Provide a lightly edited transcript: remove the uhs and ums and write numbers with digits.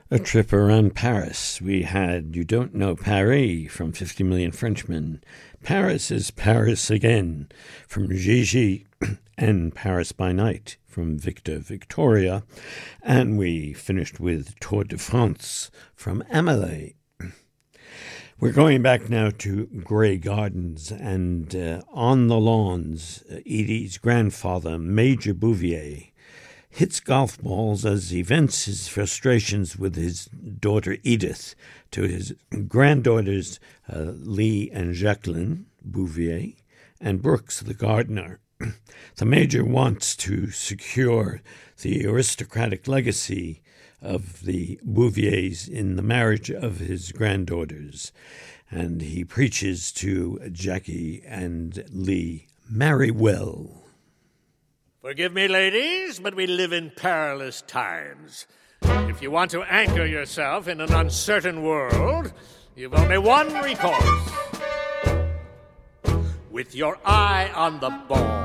A trip around Paris. We had You Don't Know Paris from 50 Million Frenchmen, Paris is Paris Again from Gigi, and Paris by Night from Victor Victoria, and we finished with Tour de France from Amelie. We're going back now to Grey Gardens and On the Lawns, Edie's grandfather, Major Bouvier, hits golf balls as he vents his frustrations with his daughter Edith to his granddaughters Lee and Jacqueline Bouvier and Brooks the gardener. The Major wants to secure the aristocratic legacy of the Bouviers in the marriage of his granddaughters, and he preaches to Jackie and Lee, marry well. Forgive me, ladies, but we live in perilous times. If you want to anchor yourself in an uncertain world, you've only one recourse. With your eye on the ball.